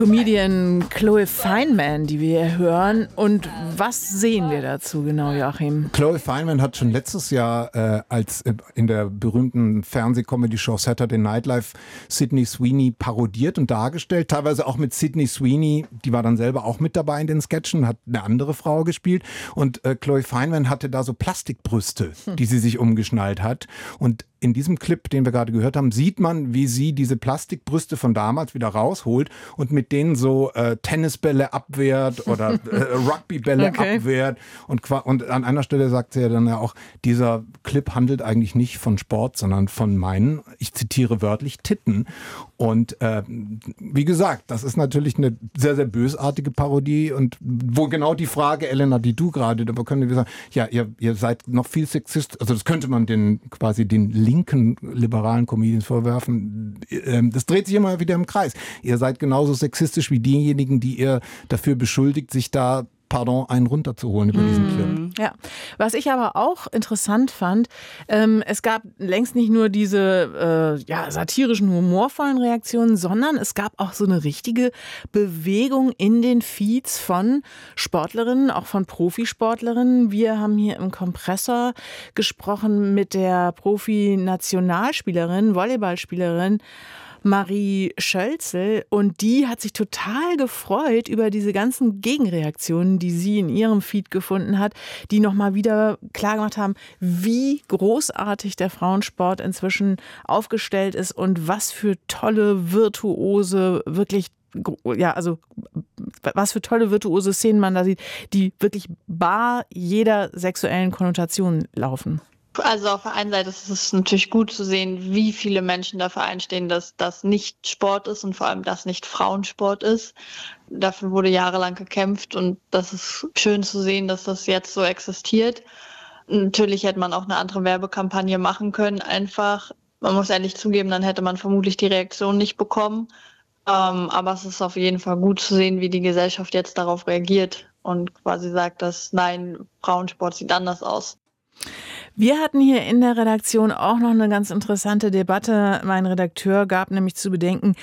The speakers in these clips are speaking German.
Comedian Chloe Fineman, die wir hier hören. Und was sehen wir dazu genau, Joachim? Chloe Fineman hat schon letztes Jahr als in der berühmten Fernseh-Comedy-Show Saturday Night Live Sydney Sweeney parodiert und dargestellt. Teilweise auch mit Sydney Sweeney, die war dann selber auch mit dabei in den Sketchen, hat eine andere Frau gespielt. Und Chloe Fineman hatte da so Plastikbrüste, die sie sich umgeschnallt hat. Und in diesem Clip, den wir gerade gehört haben, sieht man, wie sie diese Plastikbrüste von damals wieder rausholt und mit denen so Tennisbälle abwehrt oder Rugbybälle abwehrt. Und an einer Stelle sagt sie ja dann ja auch, dieser Clip handelt eigentlich nicht von Sport, sondern von meinen, ich zitiere wörtlich, Titten. Und wie gesagt, das ist natürlich eine sehr, sehr bösartige Parodie und wo genau die Frage, Elena, die du gerade, da können wir sagen, ja, ihr seid noch viel sexist, also das könnte man den linken liberalen Comedians vorwerfen. Das dreht sich immer wieder im Kreis. Ihr seid genauso sexistisch wie diejenigen, die ihr dafür beschuldigt, sich da einen runterzuholen über diesen Clip. Ja, was ich aber auch interessant fand, es gab längst nicht nur diese satirischen, humorvollen Reaktionen, sondern es gab auch so eine richtige Bewegung in den Feeds von Sportlerinnen, auch von Profisportlerinnen. Wir haben hier im Kompressor gesprochen mit der Profi-Nationalspielerin, Volleyballspielerin Marie Schölzel, und die hat sich total gefreut über diese ganzen Gegenreaktionen, die sie in ihrem Feed gefunden hat, die nochmal wieder klar gemacht haben, wie großartig der Frauensport inzwischen aufgestellt ist und was für tolle virtuose, was für tolle virtuose Szenen man da sieht, die wirklich bar jeder sexuellen Konnotation laufen. Also auf der einen Seite ist es natürlich gut zu sehen, wie viele Menschen dafür einstehen, dass das nicht Sport ist und vor allem das nicht Frauensport ist. Dafür wurde jahrelang gekämpft und das ist schön zu sehen, dass das jetzt so existiert. Natürlich hätte man auch eine andere Werbekampagne machen können, einfach. Man muss ehrlich zugeben, dann hätte man vermutlich die Reaktion nicht bekommen. Aber es ist auf jeden Fall gut zu sehen, wie die Gesellschaft jetzt darauf reagiert und quasi sagt, dass nein, Frauensport sieht anders aus. Wir hatten hier in der Redaktion auch noch eine ganz interessante Debatte. Mein Redakteur gab nämlich zu bedenken,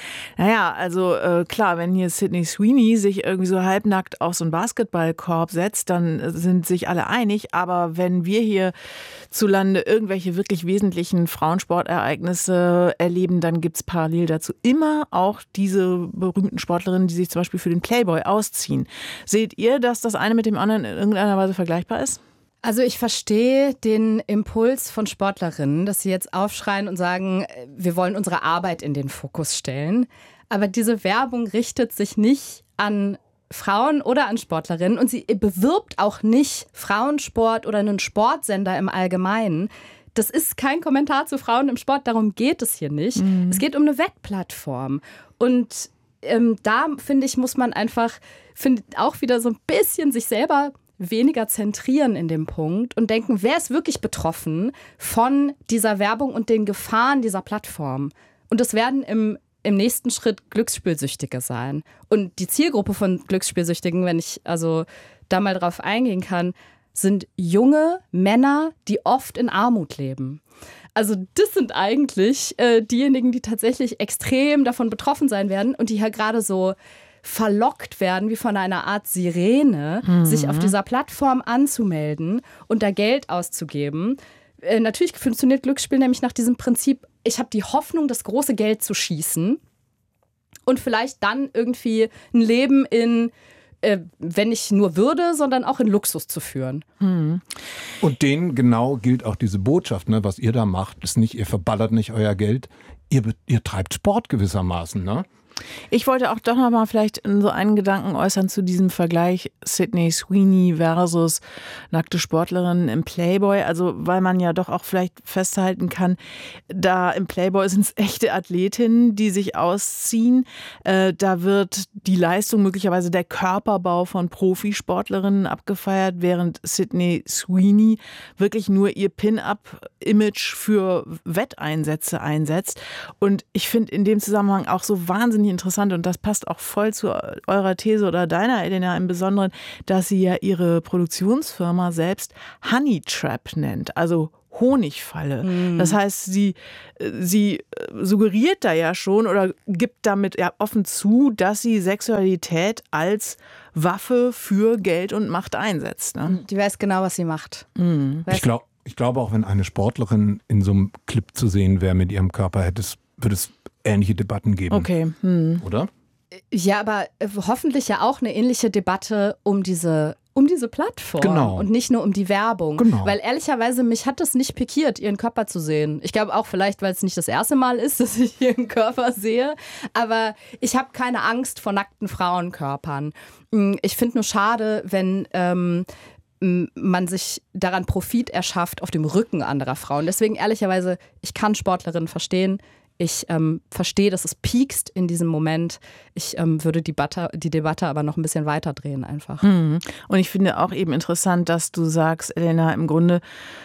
klar, wenn hier Sydney Sweeney sich irgendwie so halbnackt auf so einen Basketballkorb setzt, dann sind sich alle einig. Aber wenn wir hier zu Lande irgendwelche wirklich wesentlichen Frauensportereignisse erleben, dann gibt es parallel dazu immer auch diese berühmten Sportlerinnen, die sich zum Beispiel für den Playboy ausziehen. Seht ihr, dass das eine mit dem anderen in irgendeiner Weise vergleichbar ist? Also ich verstehe den Impuls von Sportlerinnen, dass sie jetzt aufschreien und sagen, wir wollen unsere Arbeit in den Fokus stellen. Aber diese Werbung richtet sich nicht an Frauen oder an Sportlerinnen und sie bewirbt auch nicht Frauensport oder einen Sportsender im Allgemeinen. Das ist kein Kommentar zu Frauen im Sport, darum geht es hier nicht. Es geht um eine Wettplattform. Und da, finde ich, muss man einfach auch wieder so ein bisschen sich selber weniger zentrieren in dem Punkt und denken, wer ist wirklich betroffen von dieser Werbung und den Gefahren dieser Plattform? Und das werden im nächsten Schritt Glücksspielsüchtige sein. Und die Zielgruppe von Glücksspielsüchtigen, wenn ich also da mal drauf eingehen kann, sind junge Männer, die oft in Armut leben. Also das sind eigentlich diejenigen, die tatsächlich extrem davon betroffen sein werden und die ja gerade so verlockt werden, wie von einer Art Sirene, sich auf dieser Plattform anzumelden und da Geld auszugeben. Natürlich funktioniert Glücksspiel nämlich nach diesem Prinzip, ich habe die Hoffnung, das große Geld zu schießen und vielleicht dann irgendwie ein Leben in, wenn nicht nur Würde, sondern auch in Luxus zu führen. Und denen genau gilt auch diese Botschaft, ne? Was ihr da macht, ist nicht, ihr verballert nicht euer Geld, ihr treibt Sport gewissermaßen, ne? Ich wollte auch doch noch mal vielleicht so einen Gedanken äußern zu diesem Vergleich Sydney Sweeney versus nackte Sportlerinnen im Playboy. Also weil man ja doch auch vielleicht festhalten kann, da im Playboy sind es echte Athletinnen, die sich ausziehen. Da wird die Leistung, möglicherweise der Körperbau von Profisportlerinnen abgefeiert, während Sydney Sweeney wirklich nur ihr Pin-Up-Image für Wetteinsätze einsetzt. Und ich finde in dem Zusammenhang auch so wahnsinnig interessant, und das passt auch voll zu eurer These oder deiner, Elena, im Besonderen, dass sie ja ihre Produktionsfirma selbst Honey Trap nennt, also Honigfalle. Das heißt, sie suggeriert da ja schon oder gibt damit ja offen zu, dass sie Sexualität als Waffe für Geld und Macht einsetzt. Ne? Die weiß genau, was sie macht. Ich glaube auch, wenn eine Sportlerin in so einem Clip zu sehen wäre mit ihrem Körper, würde es ähnliche Debatten geben. Okay. Oder? Ja, aber hoffentlich ja auch eine ähnliche Debatte um diese Plattform Genau. und nicht nur um die Werbung. Genau. Weil ehrlicherweise, mich hat es nicht pikiert, ihren Körper zu sehen. Ich glaube auch vielleicht, weil es nicht das erste Mal ist, dass ich ihren Körper sehe. Aber ich habe keine Angst vor nackten Frauenkörpern. Ich finde nur schade, wenn man sich daran Profit erschafft auf dem Rücken anderer Frauen. Deswegen ehrlicherweise, ich kann Sportlerinnen verstehen. Ich verstehe, dass es piekst in diesem Moment. Ich würde die Debatte aber noch ein bisschen weiter drehen einfach. Und ich finde auch eben interessant, dass du sagst, Elena, im Grunde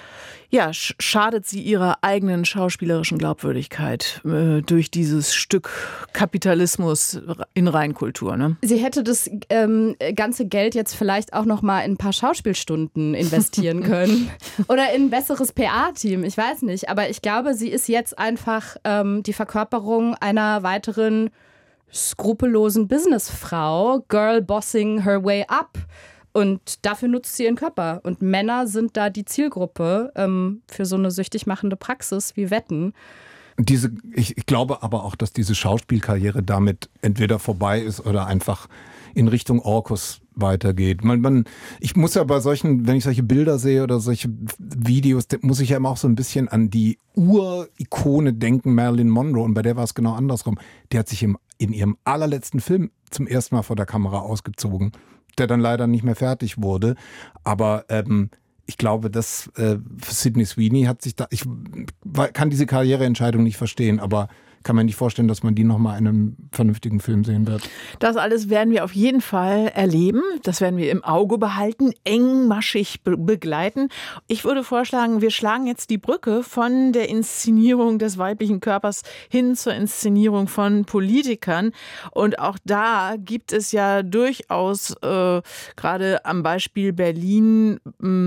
schadet sie ihrer eigenen schauspielerischen Glaubwürdigkeit durch dieses Stück Kapitalismus in Reinkultur. Ne? Sie hätte das ganze Geld jetzt vielleicht auch noch mal in ein paar Schauspielstunden investieren können oder in ein besseres PA-Team, ich weiß nicht. Aber ich glaube, sie ist jetzt einfach die Verkörperung einer weiteren skrupellosen Businessfrau, Girl bossing her way up. Und dafür nutzt sie ihren Körper. Und Männer sind da die Zielgruppe für so eine süchtig machende Praxis wie Wetten. Ich glaube aber auch, dass diese Schauspielkarriere damit entweder vorbei ist oder einfach in Richtung Orkus weitergeht. Ich muss ja bei wenn ich solche Bilder sehe oder solche Videos, muss ich ja immer auch so ein bisschen an die Ur-Ikone denken, Marilyn Monroe. Und bei der war es genau andersrum. Die hat sich in ihrem allerletzten Film zum ersten Mal vor der Kamera ausgezogen, der dann leider nicht mehr fertig wurde. Aber ich glaube, dass Sydney Sweeney hat sich ich kann diese Karriereentscheidung nicht verstehen, aber kann mir nicht vorstellen, dass man die nochmal in einem vernünftigen Film sehen wird. Das alles werden wir auf jeden Fall erleben. Das werden wir im Auge behalten, engmaschig begleiten. Ich würde vorschlagen, wir schlagen jetzt die Brücke von der Inszenierung des weiblichen Körpers hin zur Inszenierung von Politikern. Und auch da gibt es ja durchaus, gerade am Beispiel Berlin,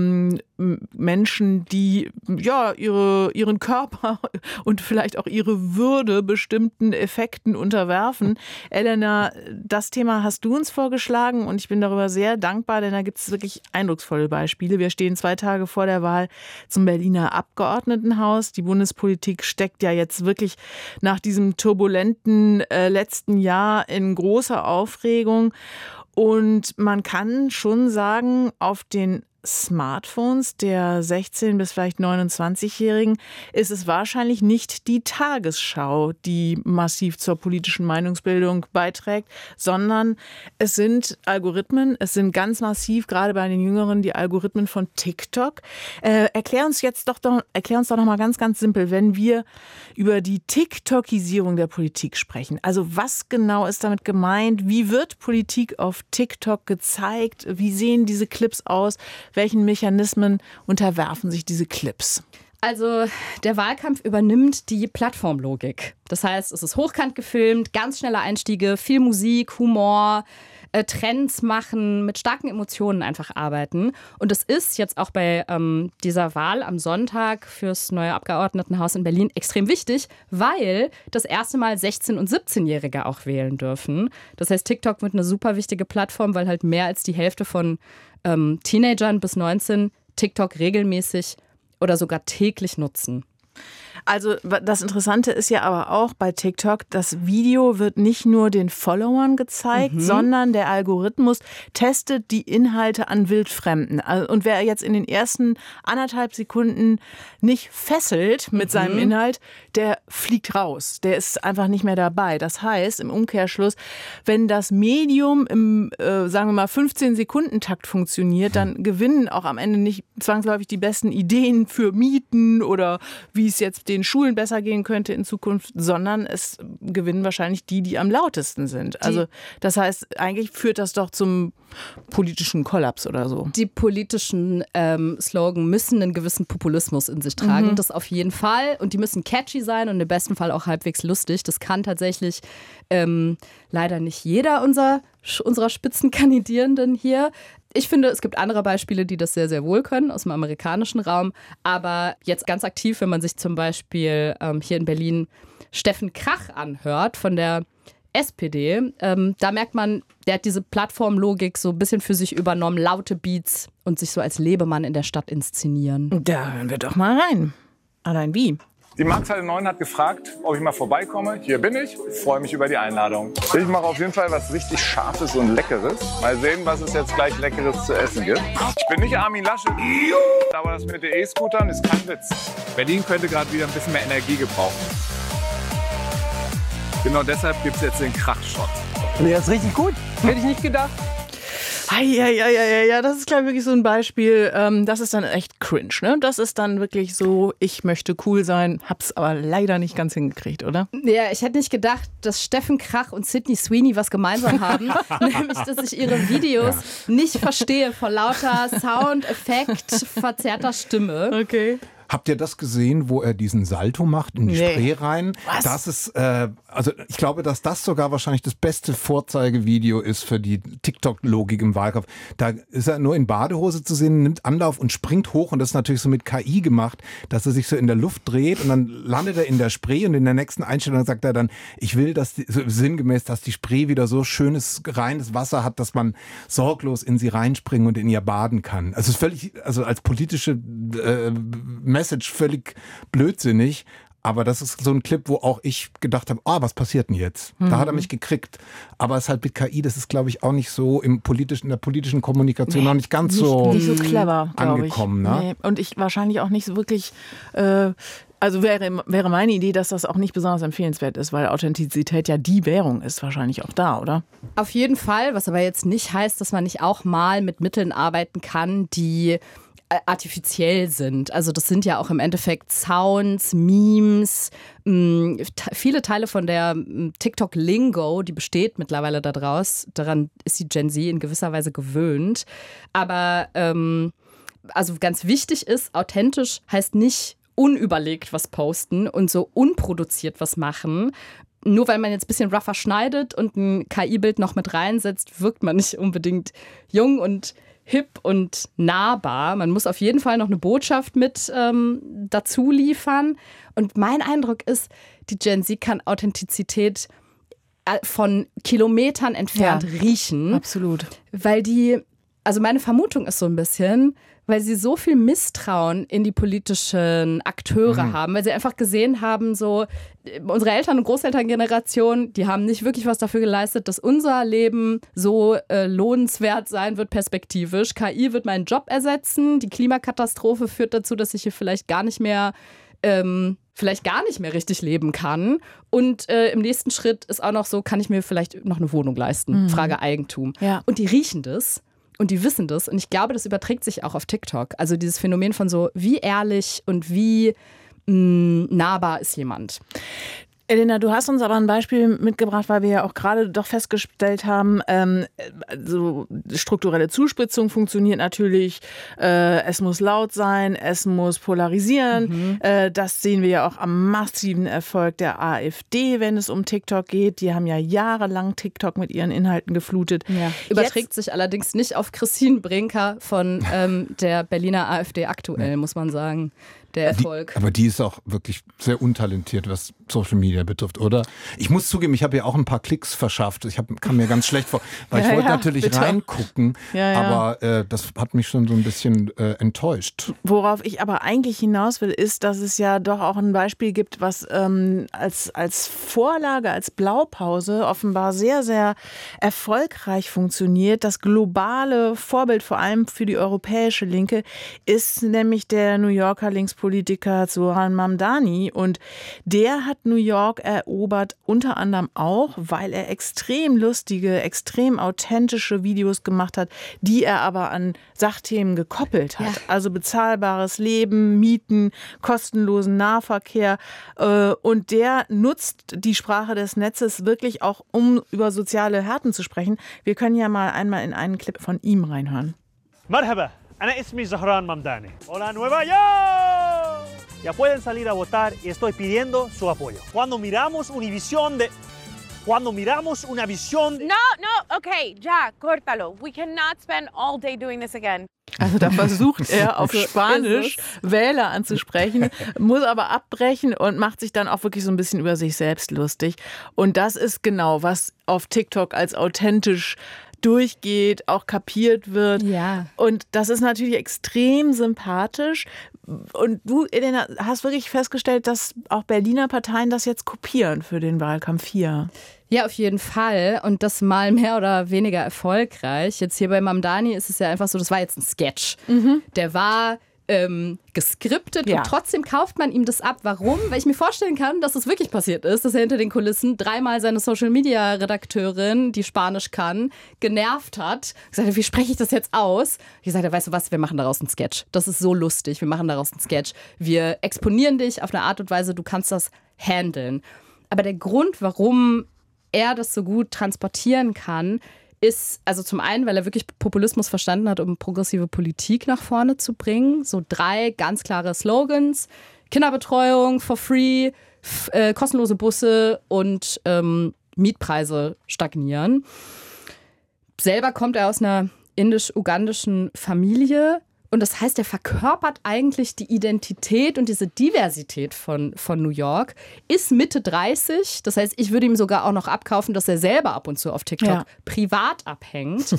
Menschen, die ihren Körper und vielleicht auch ihre Würde bestimmten Effekten unterwerfen. Elena, das Thema hast du uns vorgeschlagen und ich bin darüber sehr dankbar, denn da gibt es wirklich eindrucksvolle Beispiele. Wir stehen 2 Tage vor der Wahl zum Berliner Abgeordnetenhaus. Die Bundespolitik steckt ja jetzt wirklich nach diesem turbulenten letzten Jahr in großer Aufregung. Und man kann schon sagen, auf den Smartphones der 16- bis vielleicht 29-Jährigen ist es wahrscheinlich nicht die Tagesschau, die massiv zur politischen Meinungsbildung beiträgt, sondern es sind Algorithmen, es sind ganz massiv, gerade bei den Jüngeren, die Algorithmen von TikTok. Erklär uns doch noch mal ganz, ganz simpel, wenn wir über die TikTokisierung der Politik sprechen. Also was genau ist damit gemeint? Wie wird Politik auf TikTok gezeigt? Wie sehen diese Clips aus? Welchen Mechanismen unterwerfen sich diese Clips? Also der Wahlkampf übernimmt die Plattformlogik. Das heißt, es ist hochkant gefilmt, ganz schnelle Einstiege, viel Musik, Humor, Trends machen, mit starken Emotionen einfach arbeiten. Und es ist jetzt auch bei dieser Wahl am Sonntag fürs neue Abgeordnetenhaus in Berlin extrem wichtig, weil das erste Mal 16- und 17-Jährige auch wählen dürfen. Das heißt, TikTok wird eine super wichtige Plattform, weil halt mehr als die Hälfte von Teenagern bis 19 TikTok regelmäßig oder sogar täglich nutzen. Also das Interessante ist ja aber auch bei TikTok, das Video wird nicht nur den Followern gezeigt, sondern der Algorithmus testet die Inhalte an Wildfremden. Und wer jetzt in den ersten 1,5 Sekunden nicht fesselt mit seinem Inhalt, der fliegt raus. Der ist einfach nicht mehr dabei. Das heißt, im Umkehrschluss, wenn das Medium im, sagen wir mal, 15-Sekunden-Takt funktioniert, dann gewinnen auch am Ende nicht zwangsläufig die besten Ideen für Mieten oder wie es jetzt den Schulen besser gehen könnte in Zukunft, sondern es gewinnen wahrscheinlich die am lautesten sind. Also das heißt, eigentlich führt das doch zum politischen Kollaps oder so. Die politischen Slogan müssen einen gewissen Populismus in sich tragen, das auf jeden Fall. Und die müssen catchy sein und im besten Fall auch halbwegs lustig. Das kann tatsächlich leider nicht jeder unserer Spitzenkandidierenden hier. Ich finde, es gibt andere Beispiele, die das sehr, sehr wohl können aus dem amerikanischen Raum. Aber jetzt ganz aktiv, wenn man sich zum Beispiel hier in Berlin Steffen Krach anhört von der SPD, da merkt man, der hat diese Plattformlogik so ein bisschen für sich übernommen, laute Beats und sich so als Lebemann in der Stadt inszenieren. Da hören wir doch mal rein. Allein wie? Die Markthalle 9 hat gefragt, ob ich mal vorbeikomme. Hier bin ich. Ich freue mich über die Einladung. Ich mache auf jeden Fall was richtig Scharfes und Leckeres. Mal sehen, was es jetzt gleich Leckeres zu essen gibt. Ich bin nicht Armin Laschet, aber das mit den E-Scootern ist kein Witz. Berlin könnte gerade wieder ein bisschen mehr Energie gebrauchen. Genau deshalb gibt es jetzt den Krachshot. Nee, das ist richtig gut. Hätte ich nicht gedacht. Ja, das ist, glaube ich, wirklich so ein Beispiel. Das ist dann echt cringe, ne? Das ist dann wirklich so, ich möchte cool sein, hab's aber leider nicht ganz hingekriegt, oder? Ja, ich hätte nicht gedacht, dass Steffen Krach und Sydney Sweeney was gemeinsam haben. Nämlich, dass ich ihre Videos nicht verstehe vor lauter Soundeffekt verzerrter Stimme. Okay. Habt ihr das gesehen, wo er diesen Salto macht in die Spree rein? Was? Das ist, also ich glaube, dass das sogar wahrscheinlich das beste Vorzeigevideo ist für die TikTok-Logik im Wahlkampf. Da ist er nur in Badehose zu sehen, nimmt Anlauf und springt hoch und das ist natürlich so mit KI gemacht, dass er sich so in der Luft dreht und dann landet er in der Spree und in der nächsten Einstellung sagt er dann, ich will, dass so sinngemäß, dass die Spree wieder so schönes, reines Wasser hat, dass man sorglos in sie reinspringen und in ihr baden kann. Also es ist völlig, also als politische Message völlig blödsinnig, aber das ist so ein Clip, wo auch ich gedacht habe, was passiert denn jetzt? Da hat er mich gekriegt. Aber es ist halt mit KI, das ist, glaube ich, auch nicht so in der politischen Kommunikation noch nicht ganz nicht so clever, angekommen. Ich. Ne? Nee. Und ich wahrscheinlich auch nicht so wirklich, also wäre meine Idee, dass das auch nicht besonders empfehlenswert ist, weil Authentizität ja die Währung ist wahrscheinlich auch da, oder? Auf jeden Fall, was aber jetzt nicht heißt, dass man nicht auch mal mit Mitteln arbeiten kann, die artifiziell sind. Also das sind ja auch im Endeffekt Sounds, Memes, viele Teile von der TikTok-Lingo, die besteht mittlerweile daraus. Daran ist die Gen Z in gewisser Weise gewöhnt. Aber also ganz wichtig ist, authentisch heißt nicht unüberlegt was posten und so unproduziert was machen. Nur weil man jetzt ein bisschen rougher schneidet und ein KI-Bild noch mit reinsetzt, wirkt man nicht unbedingt jung und hip und nahbar. Man muss auf jeden Fall noch eine Botschaft mit dazu liefern. Und mein Eindruck ist, die Gen Z kann Authentizität von Kilometern entfernt riechen. Absolut. Weil also meine Vermutung ist so ein bisschen, weil sie so viel Misstrauen in die politischen Akteure haben, weil sie einfach gesehen haben, so unsere Eltern- und Großelterngeneration, die haben nicht wirklich was dafür geleistet, dass unser Leben so lohnenswert sein wird perspektivisch. KI wird meinen Job ersetzen, die Klimakatastrophe führt dazu, dass ich hier vielleicht gar nicht mehr richtig leben kann. Und im nächsten Schritt ist auch noch so, kann ich mir vielleicht noch eine Wohnung leisten? Frage Eigentum. Ja. Und die riechen das. Und die wissen das. Und ich glaube, das überträgt sich auch auf TikTok. Also dieses Phänomen von so, wie ehrlich und wie nahbar ist jemand. Elena, du hast uns aber ein Beispiel mitgebracht, weil wir ja auch gerade doch festgestellt haben, so strukturelle Zuspitzung funktioniert natürlich, es muss laut sein, es muss polarisieren. Das sehen wir ja auch am massiven Erfolg der AfD, wenn es um TikTok geht. Die haben ja jahrelang TikTok mit ihren Inhalten geflutet. Ja. Überträgt sich allerdings nicht auf Christine Brinker von der Berliner AfD aktuell, muss man sagen. Der Erfolg. Aber die ist auch wirklich sehr untalentiert, was Social Media betrifft, oder? Ich muss zugeben, ich habe ja auch ein paar Klicks verschafft. Kam mir ganz schlecht vor, weil ich wollte natürlich reingucken, aber das hat mich schon so ein bisschen enttäuscht. Worauf ich aber eigentlich hinaus will, ist, dass es ja doch auch ein Beispiel gibt, was als Vorlage, als Blaupause offenbar sehr, sehr erfolgreich funktioniert. Das globale Vorbild, vor allem für die europäische Linke, ist nämlich der New Yorker Linkspolitiker Zoran Mamdani. Und der hat New York erobert, unter anderem auch, weil er extrem lustige, extrem authentische Videos gemacht hat, die er aber an Sachthemen gekoppelt hat. Ja. Also bezahlbares Leben, Mieten, kostenlosen Nahverkehr. Und der nutzt die Sprache des Netzes wirklich auch, um über soziale Härten zu sprechen. Wir können ja mal einmal in einen Clip von ihm reinhören. Marhaba. أنا اسمي زهران ممداني. Hola Nueva York. Ya pueden salir a votar y estoy pidiendo su apoyo. Cuando miramos Univisión de cuando miramos una visión. No, okay, ya, córtalo. We cannot spend all day doing this again. Also da versucht er auf Spanisch Wähler anzusprechen, muss aber abbrechen und macht sich dann auch wirklich so ein bisschen über sich selbst lustig. Und das ist genau, was auf TikTok als authentisch durchgeht, auch kapiert wird. Ja. Und das ist natürlich extrem sympathisch. Und du, Elena, hast wirklich festgestellt, dass auch Berliner Parteien das jetzt kopieren für den Wahlkampf hier. Ja, auf jeden Fall. Und das mal mehr oder weniger erfolgreich. Jetzt hier bei Mamdani ist es ja einfach so, das war jetzt ein Sketch. Der war geskriptet und trotzdem kauft man ihm das ab. Warum? Weil ich mir vorstellen kann, dass es wirklich passiert ist, dass er hinter den Kulissen 3-mal seine Social-Media-Redakteurin, die Spanisch kann, genervt hat. Gesagt hat, wie spreche ich das jetzt aus? Ich gesagt habe, weißt du was, wir machen daraus einen Sketch. Das ist so lustig, wir machen daraus einen Sketch. Wir exponieren dich auf eine Art und Weise, du kannst das handeln. Aber der Grund, warum er das so gut transportieren kann, ist, also zum einen, weil er wirklich Populismus verstanden hat, um progressive Politik nach vorne zu bringen. So 3 ganz klare Slogans: Kinderbetreuung for free, kostenlose Busse und Mietpreise stagnieren. Selber kommt er aus einer indisch-ugandischen Familie. Und das heißt, er verkörpert eigentlich die Identität und diese Diversität von New York, ist Mitte 30. Das heißt, ich würde ihm sogar auch noch abkaufen, dass er selber ab und zu auf TikTok privat abhängt.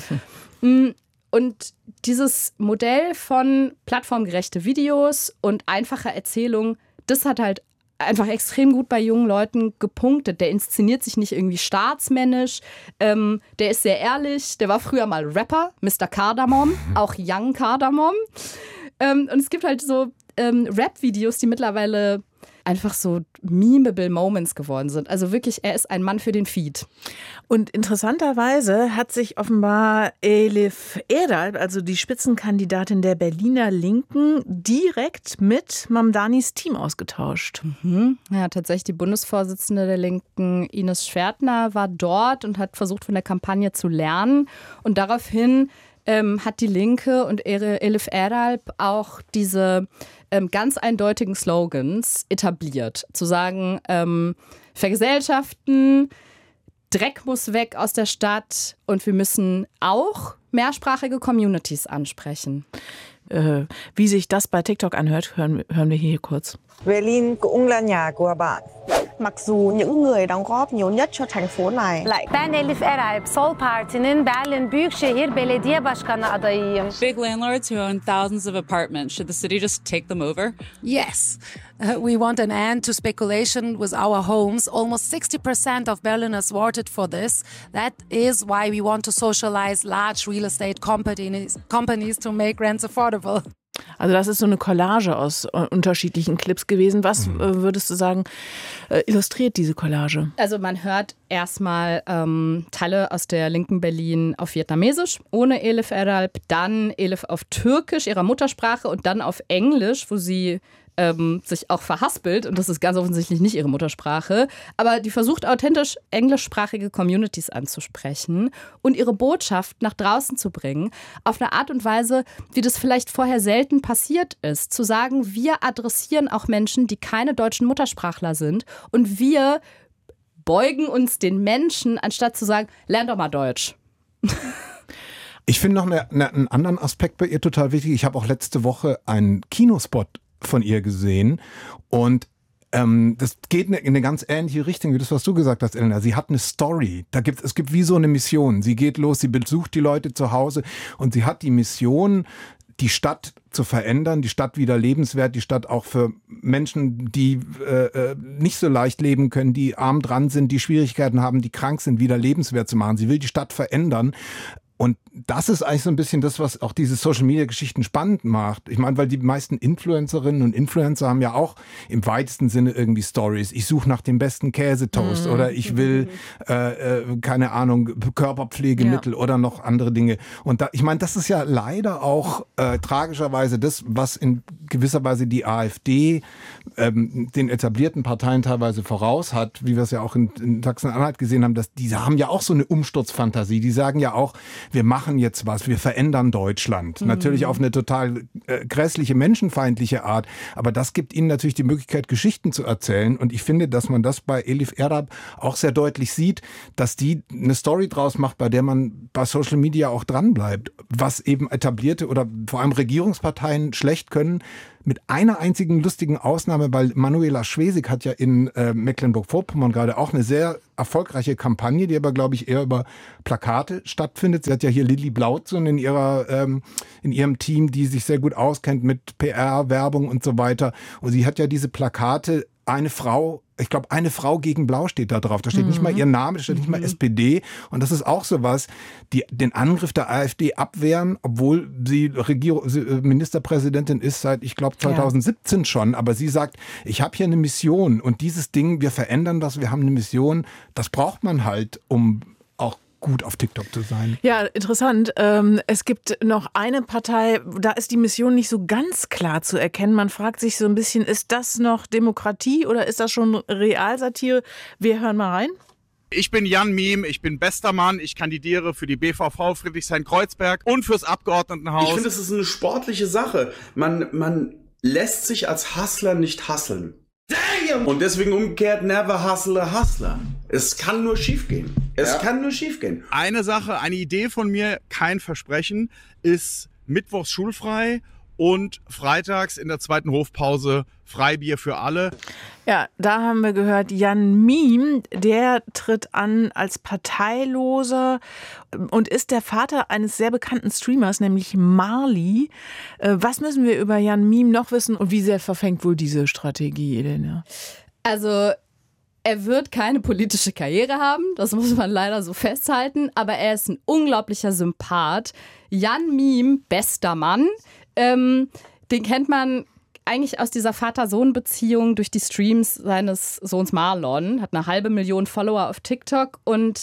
Und dieses Modell von plattformgerechte Videos und einfacher Erzählung, das hat halt einfach extrem gut bei jungen Leuten gepunktet. Der inszeniert sich nicht irgendwie staatsmännisch. Der ist sehr ehrlich. Der war früher mal Rapper, Mr. Cardamom, auch Young Cardamom. Und es gibt halt so Rap-Videos, die mittlerweile einfach so memeable Moments geworden sind. Also wirklich, er ist ein Mann für den Feed. Und interessanterweise hat sich offenbar Elif Erdalp, also die Spitzenkandidatin der Berliner Linken, direkt mit Mamdanis Team ausgetauscht. Ja, tatsächlich die Bundesvorsitzende der Linken, Ines Schwertner, war dort und hat versucht, von der Kampagne zu lernen. Und daraufhin hat die Linke und Elif Erdalp auch diese ganz eindeutigen Slogans etabliert. Zu sagen, vergesellschaften, Dreck muss weg aus der Stadt und wir müssen auch mehrsprachige Communities ansprechen. Wie sich das bei TikTok anhört, hören wir hier kurz. Berlin cũng là nhà của bạn. Mặc dù những người đóng góp nhiều nhất cho thành phố này. Ben Elif Erdalp, Sol Parti'nin Berlin Büyükşehir Belediye Başkanı adayıyım. Big landlords who own thousands of apartments. Should the city just take them over? Yes. We want an end to speculation with our homes. Almost 60% of Berliners voted for this. That is why we want to socialize large real estate companies to make rents affordable. Also das ist so eine Collage aus unterschiedlichen Clips gewesen. Was würdest du sagen, illustriert diese Collage? Also man hört erstmal Teile aus der linken Berlin auf Vietnamesisch, ohne Elif Erdalp, dann Elif auf Türkisch, ihrer Muttersprache, und dann auf Englisch, wo sie sich auch verhaspelt, und das ist ganz offensichtlich nicht ihre Muttersprache, aber die versucht authentisch englischsprachige Communities anzusprechen und ihre Botschaft nach draußen zu bringen, auf eine Art und Weise, wie das vielleicht vorher selten passiert ist. Zu sagen, wir adressieren auch Menschen, die keine deutschen Muttersprachler sind, und wir beugen uns den Menschen, anstatt zu sagen, lern doch mal Deutsch. Ich finde noch einen anderen Aspekt bei ihr total wichtig. Ich habe auch letzte Woche einen Kinospot von ihr gesehen und das geht in eine ganz ähnliche Richtung wie das, was du gesagt hast, Elena. Sie hat eine Story. Es gibt wie so eine Mission. Sie geht los, sie besucht die Leute zu Hause und sie hat die Mission, die Stadt zu verändern, die Stadt wieder lebenswert, die Stadt auch für Menschen, die nicht so leicht leben können, die arm dran sind, die Schwierigkeiten haben, die krank sind, wieder lebenswert zu machen. Sie will die Stadt verändern. Und das ist eigentlich so ein bisschen das, was auch diese Social-Media-Geschichten spannend macht. Ich meine, weil die meisten Influencerinnen und Influencer haben ja auch im weitesten Sinne irgendwie Stories. Ich suche nach dem besten Käsetoast oder ich will, keine Ahnung, Körperpflegemittel oder noch andere Dinge. Und ich meine, das ist ja leider auch tragischerweise das, was in gewisser Weise die AfD den etablierten Parteien teilweise voraus hat, wie wir es ja auch in Sachsen-Anhalt gesehen haben, dass die haben ja auch so eine Umsturzfantasie. Die sagen ja auch, wir machen machen jetzt was, wir verändern Deutschland. Natürlich auf eine total grässliche, menschenfeindliche Art, aber das gibt ihnen natürlich die Möglichkeit, Geschichten zu erzählen und ich finde, dass man das bei Elif Erdab auch sehr deutlich sieht, dass die eine Story draus macht, bei der man bei Social Media auch dranbleibt, was eben etablierte oder vor allem Regierungsparteien schlecht können, mit einer einzigen lustigen Ausnahme, weil Manuela Schwesig hat ja in Mecklenburg-Vorpommern gerade auch eine sehr erfolgreiche Kampagne, die aber, glaube ich, eher über Plakate stattfindet. Sie hat ja hier Lilly Blautzun in ihrem Team, die sich sehr gut auskennt mit PR, Werbung und so weiter. Und sie hat ja diese Plakate, eine Frau gegen Blau steht da drauf. Da steht nicht mal ihr Name, da steht nicht mal SPD. Und das ist auch sowas, die den Angriff der AfD abwehren, obwohl sie Ministerpräsidentin ist seit, ich glaube, 2017 schon. Aber sie sagt, ich habe hier eine Mission und dieses Ding, wir verändern das, wir haben eine Mission. Das braucht man halt, um auch gut auf TikTok zu sein. Ja, interessant. Es gibt noch eine Partei, da ist die Mission nicht so ganz klar zu erkennen. Man fragt sich so ein bisschen, ist das noch Demokratie oder ist das schon Realsatire? Wir hören mal rein. Ich bin Jan Miem, ich bin bester Mann, ich kandidiere für die BVV Friedrichshain-Kreuzberg und fürs Abgeordnetenhaus. Ich finde, es ist eine sportliche Sache. Man lässt sich als Hustler nicht hustlen. Damn! Und deswegen umgekehrt, never hustle a hustler. Es kann nur schief gehen. Es kann nur schief gehen. Eine Sache, eine Idee von mir, kein Versprechen, ist mittwochs schulfrei und freitags in der zweiten Hofpause Freibier für alle. Ja, da haben wir gehört, Jan Miem, der tritt an als Parteiloser und ist der Vater eines sehr bekannten Streamers, nämlich Marley. Was müssen wir über Jan Miem noch wissen und wie sehr verfängt wohl diese Strategie, Elena? Also er wird keine politische Karriere haben, das muss man leider so festhalten, aber er ist ein unglaublicher Sympath. Jan Miem, bester Mann, den kennt man eigentlich aus dieser Vater-Sohn-Beziehung durch die Streams seines Sohns Marlon, hat 500.000 Follower auf TikTok und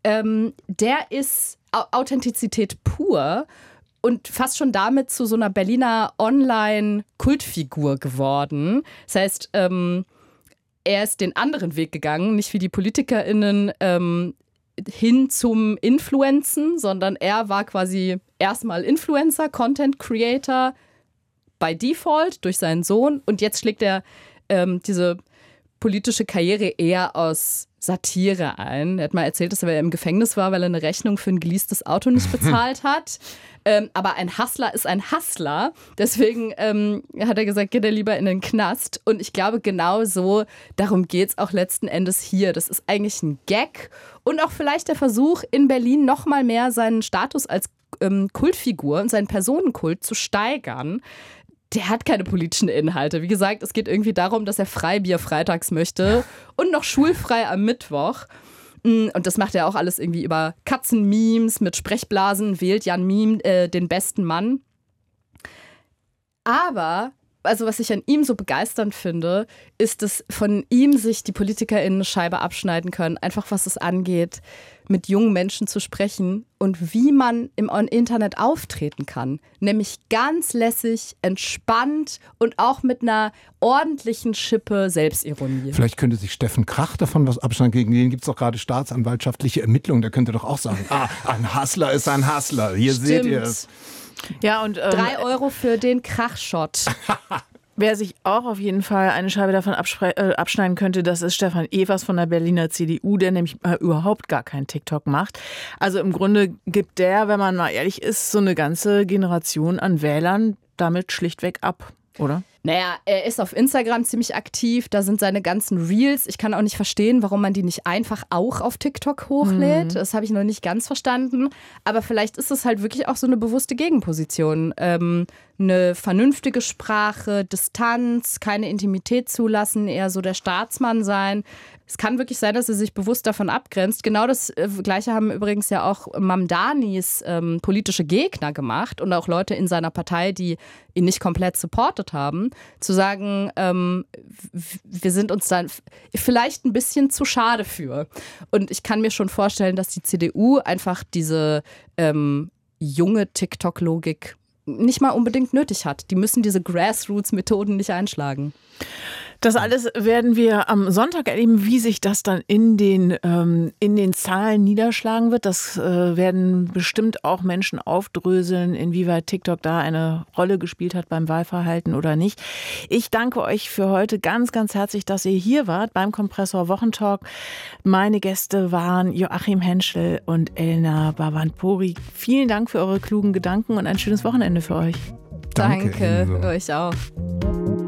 der ist Authentizität pur und fast schon damit zu so einer Berliner Online-Kultfigur geworden. Das heißt, er ist den anderen Weg gegangen, nicht wie die PolitikerInnen hin zum Influenzen, sondern er war quasi erstmal Influencer, Content Creator by Default durch seinen Sohn und jetzt schlägt er diese politische Karriere eher aus Satire ein. Er hat mal erzählt, dass er im Gefängnis war, weil er eine Rechnung für ein geleastes Auto nicht bezahlt hat. Aber ein Hustler ist ein Hustler. Deswegen hat er gesagt, geht er lieber in den Knast. Und ich glaube, genau so, darum geht es auch letzten Endes hier. Das ist eigentlich ein Gag und auch vielleicht der Versuch, in Berlin noch mal mehr seinen Status als Kultfigur und seinen Personenkult zu steigern. Der hat keine politischen Inhalte. Wie gesagt, es geht irgendwie darum, dass er Freibier freitags möchte und noch schulfrei am Mittwoch. Und das macht er auch alles irgendwie über Katzenmemes mit Sprechblasen, wählt Jan Miem den besten Mann. Aber, also was ich an ihm so begeisternd finde, ist, dass von ihm sich die PolitikerInnen eine Scheibe abschneiden können, einfach was es angeht, mit jungen Menschen zu sprechen und wie man im Internet auftreten kann. Nämlich ganz lässig, entspannt und auch mit einer ordentlichen Schippe Selbstironie. Vielleicht könnte sich Steffen Krach davon was abschneiden. Gegen den gibt es doch gerade staatsanwaltschaftliche Ermittlungen. Der könnte doch auch sagen, ein Hustler ist ein Hustler. Hier seht ihr es. Ja, und 3 Euro für den Krachshot. Wer sich auch auf jeden Fall eine Scheibe davon abschneiden könnte, das ist Stefan Evers von der Berliner CDU, der nämlich überhaupt gar kein TikTok macht. Also im Grunde gibt der, wenn man mal ehrlich ist, so eine ganze Generation an Wählern damit schlichtweg ab, oder? Naja, er ist auf Instagram ziemlich aktiv, da sind seine ganzen Reels. Ich kann auch nicht verstehen, warum man die nicht einfach auch auf TikTok hochlädt. Das habe ich noch nicht ganz verstanden. Aber vielleicht ist es halt wirklich auch so eine bewusste Gegenposition. Eine vernünftige Sprache, Distanz, keine Intimität zulassen, eher so der Staatsmann sein. Es kann wirklich sein, dass er sich bewusst davon abgrenzt. Genau das Gleiche haben übrigens ja auch Mamdanis politische Gegner gemacht und auch Leute in seiner Partei, die ihn nicht komplett supportet haben. Zu sagen, wir sind uns dann vielleicht ein bisschen zu schade für. Und ich kann mir schon vorstellen, dass die CDU einfach diese junge TikTok-Logik nicht mal unbedingt nötig hat. Die müssen diese Grassroots-Methoden nicht einschlagen. Das alles werden wir am Sonntag erleben, wie sich das dann in den Zahlen niederschlagen wird. Das werden bestimmt auch Menschen aufdröseln, inwieweit TikTok da eine Rolle gespielt hat beim Wahlverhalten oder nicht. Ich danke euch für heute ganz, ganz herzlich, dass ihr hier wart beim Kompressor Wochentalk. Meine Gäste waren Joachim Henschel und Elna Bhavanpuri. Vielen Dank für eure klugen Gedanken und ein schönes Wochenende für euch. Danke euch auch.